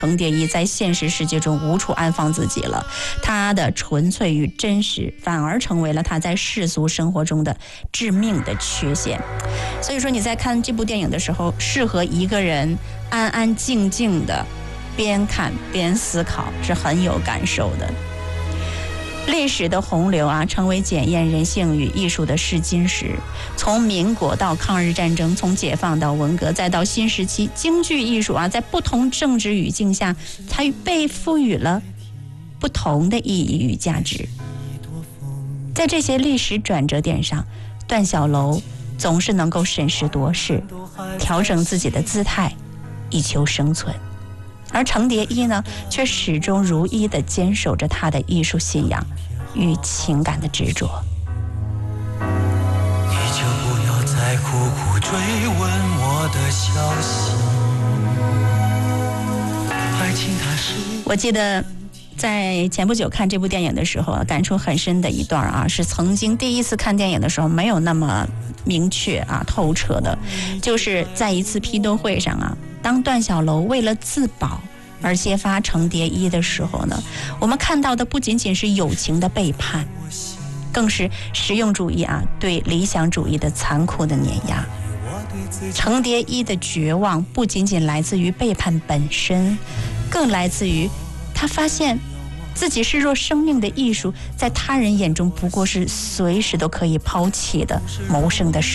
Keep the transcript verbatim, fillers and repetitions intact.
程蝶衣在现实世界中无处安放自己了，他的纯粹与真实反而成为了他在世俗生活中的致命的缺陷。所以说你在看这部电影的时候，适合一个人安安静静的边看边思考，是很有感受的。历史的洪流啊，成为检验人性与艺术的试金石。从民国到抗日战争，从解放到文革，再到新时期，京剧艺术啊，在不同政治语境下，它被赋予了不同的意义与价值。在这些历史转折点上，段小楼总是能够审时度势，调整自己的姿态，以求生存。而程蝶衣呢，却始终如一地坚守着他的艺术信仰与情感的执着。 你就不要再苦苦追问我的消息，爱情它是…… 我记得在前不久看这部电影的时候，感触很深的一段啊，是曾经第一次看电影的时候没有那么明确啊透彻的，就是在一次批斗会上啊，当段小楼为了自保而揭发程蝶衣的时候呢，我们看到的不仅仅是友情的背叛，更是实用主义啊对理想主义的残酷的碾压。程蝶衣的绝望不仅仅来自于背叛本身，更来自于他发现自己视若生命的艺术，在他人眼中不过是随时都可以抛弃的谋生的